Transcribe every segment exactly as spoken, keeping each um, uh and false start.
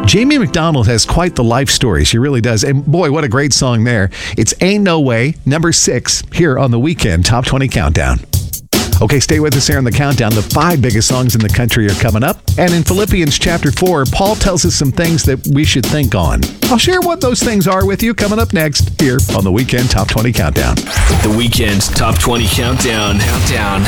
Jamie McDonald has quite the life story. She really does. And boy, what a great song there. It's Ain't No Way, number six, here on the Weekend Top twenty Countdown. Okay, stay with us here on the countdown. The five biggest songs in the country are coming up. And in Philippians chapter four, Paul tells us some things that we should think on. I'll share what those things are with you coming up next here on the Weekend Top twenty Countdown. The Weekend Top twenty Countdown. Countdown.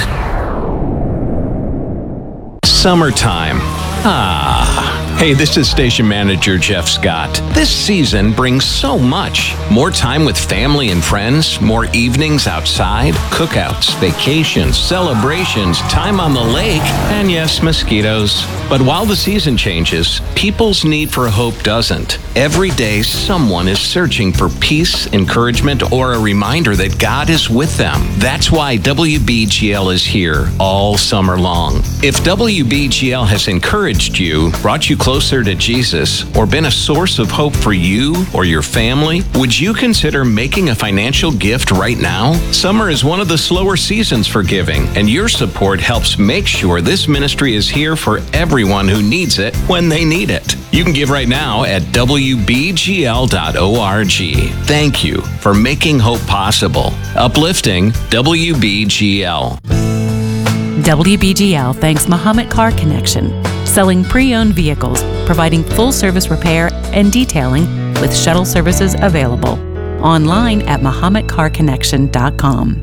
Summertime. Ah. Hey, this is station manager Jeff Scott. This season brings so much. More time with family and friends, more evenings outside, cookouts, vacations, celebrations, time on the lake, and yes, mosquitoes. But while the season changes, people's need for hope doesn't. Every day, someone is searching for peace, encouragement, or a reminder that God is with them. That's why W B G L is here all summer long. If W B G L has encouraged you, brought you closer to Jesus, or been a source of hope for you or your family, would you consider making a financial gift right now? Summer is one of the slower seasons for giving, and your support helps make sure this ministry is here for everyone who needs it when they need it. You can give right now at W B G L dot org. Thank you for making hope possible. Uplifting W B G L. W B G L thanks Muhammad Car Connection, selling pre-owned vehicles, providing full-service repair and detailing with shuttle services available. Online at muhammad car connection dot com.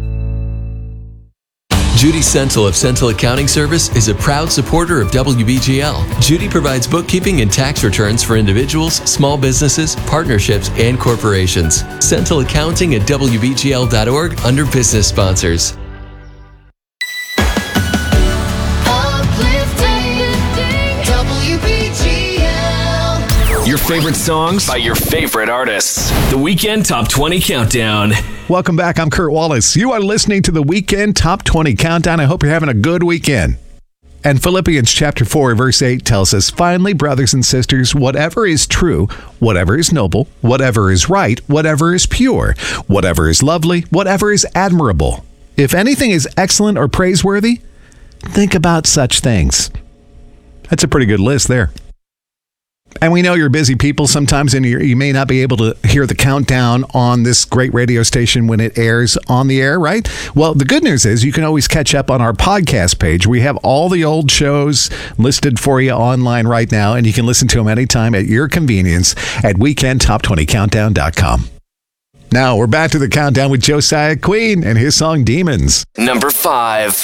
Judy Sentel of Sentel Accounting Service is a proud supporter of W B G L. Judy provides bookkeeping and tax returns for individuals, small businesses, partnerships, and corporations. Sentel Accounting at W B G L dot org under business sponsors. Your favorite songs by your favorite artists. The Weekend Top twenty Countdown. Welcome back. I'm Kurt Wallace. You are listening to the Weekend Top twenty Countdown. I hope you're having a good weekend. And Philippians chapter four, verse eight tells us, finally, brothers and sisters, whatever is true, whatever is noble, whatever is right, whatever is pure, whatever is lovely, whatever is admirable, if anything is excellent or praiseworthy, think about such things. That's a pretty good list there. And we know you're busy people sometimes, and you're, you may not be able to hear the countdown on this great radio station when it airs on the air, right? Well, the good news is you can always catch up on our podcast page. We have all the old shows listed for you online right now, and you can listen to them anytime at your convenience at weekend top twenty countdown dot com. Now, we're back to the countdown with Josiah Queen and his song Demons. Number five.